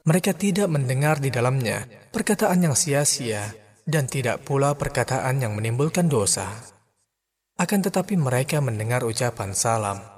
Mereka tidak mendengar di dalamnya perkataan yang sia-sia dan tidak pula perkataan yang menimbulkan dosa. Akan tetapi mereka mendengar ucapan salam.